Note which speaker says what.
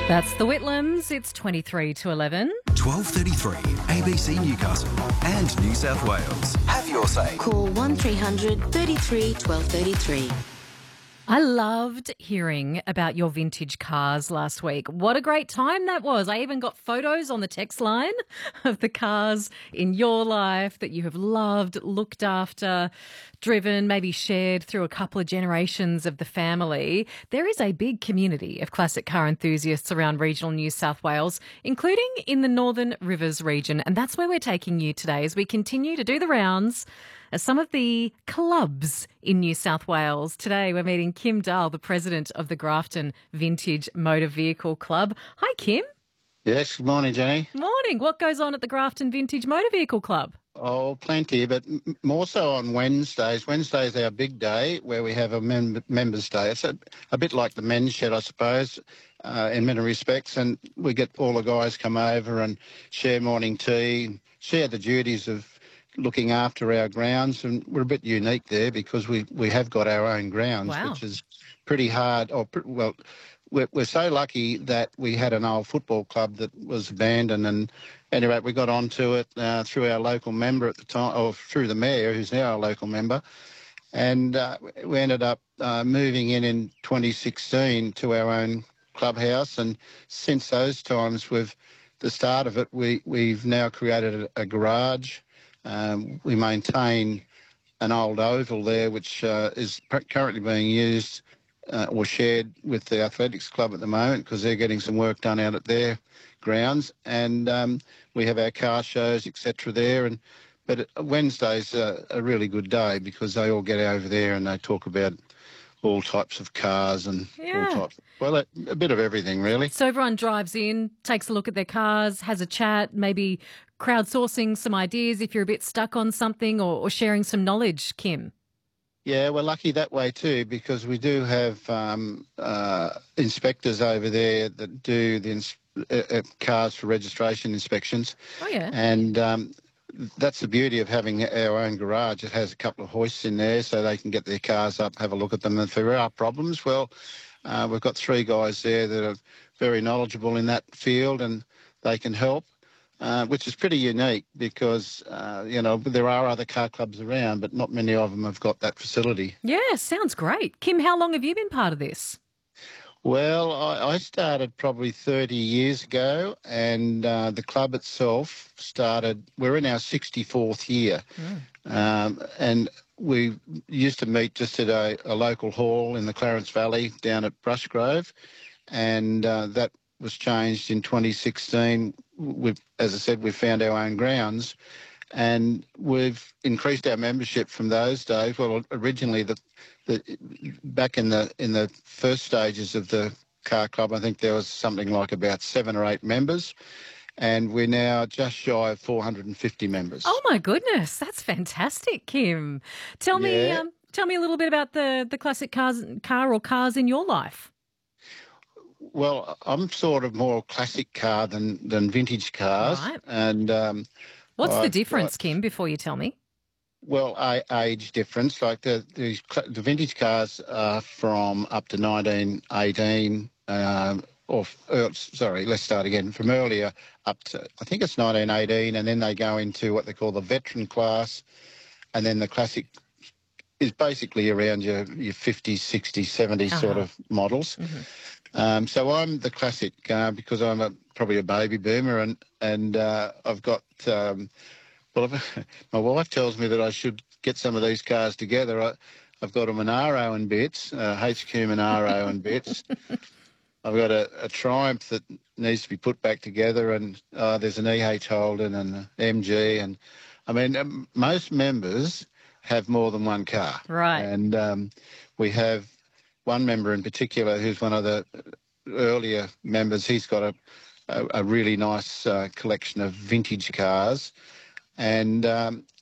Speaker 1: That's the Whitlams. It's 23 to 11.
Speaker 2: 12:33 ABC Newcastle and New South Wales. Have your say.
Speaker 3: Call 1300 33 1233.
Speaker 1: I loved hearing about your vintage cars last week. What a great time that was. I even got photos on the text line of the cars in your life that you have loved, looked after, driven, maybe shared through a couple of generations of the family. There is a big community of classic car enthusiasts around regional New South Wales, including in the Northern Rivers region. And that's where we're taking you today as we continue to do the rounds of some of the clubs in New South Wales. Today we're meeting Kim Dahl, the president of the Grafton Vintage Motor Vehicle Club. Hi, Kim.
Speaker 4: Yes, good morning, Jenny.
Speaker 1: Morning. What goes on at the Grafton Vintage Motor Vehicle Club?
Speaker 4: Oh, plenty, but more so on Wednesdays. Wednesday's our big day where we have a members' day. It's a bit like the men's shed, I suppose, in many respects, and we get all the guys come over and share morning tea, share the duties of looking after our grounds, and we're a bit unique there because we have got our own grounds,
Speaker 1: Wow.
Speaker 4: which is pretty hard. We're so lucky that we had an old football club that was abandoned, and anyway, we got onto it through our local member at the time, or through the mayor, who's now our local member, and we ended up moving in 2016 to our own clubhouse, and since those times, the start of it, we've now created a garage. We maintain an old oval there, which is currently being used or shared with the athletics club at the moment because they're getting some work done out at their grounds. And we have our car shows, etc. there. But Wednesday's a really good day because they all get over there and they talk about all types of cars and all types. Well, a bit of everything, really.
Speaker 1: So everyone drives in, takes a look at their cars, has a chat, maybe crowdsourcing some ideas if you're a bit stuck on something, or sharing some knowledge, Kim.
Speaker 4: Yeah, we're lucky that way too because we do have inspectors over there that do the cars for registration inspections.
Speaker 1: Oh, yeah.
Speaker 4: And that's the beauty of having our own garage. It has a couple of hoists in there so they can get their cars up, have a look at them. And if there are problems, well, we've got three guys there that are very knowledgeable in that field and they can help. Which is pretty unique because, there are other car clubs around, but not many of them have got that facility.
Speaker 1: Yeah, sounds great. Kim, how long have you been part of this?
Speaker 4: Well, I started probably 30 years ago, and the club itself we're in our 64th year. And we used to meet just at a local hall in the Clarence Valley down at Brushgrove, and that was changed in 2016. As I said, we found our own grounds, and we've increased our membership from those days. Well, originally, back in the first stages of the car club, I think there was something like about 7 or 8 members, and we're now just shy of 450 members.
Speaker 1: Oh my goodness, that's fantastic, Kim. Tell me a little bit about the classic cars in your life.
Speaker 4: Well, I'm sort of more classic car than vintage cars.
Speaker 1: Right.
Speaker 4: And
Speaker 1: what's the difference, Kim, before you tell me?
Speaker 4: Well, age difference. Like the vintage cars are from up to 1918, let's start again. From earlier up to, I think it's 1918, and then they go into what they call the veteran class, and then the classic is basically around your 50s, 60s, 70s sort of models. Mm-hmm. So I'm the classic because I'm probably a baby boomer, and I've got. My wife tells me that I should get some of these cars together. I've got a Monaro and bits, HQ Monaro and bits. I've got a Triumph that needs to be put back together, and there's an EH Holden and an MG, and I mean most members have more than one car,
Speaker 1: right?
Speaker 4: And we have one member in particular who's one of the earlier members. He's got a really nice collection of vintage cars, and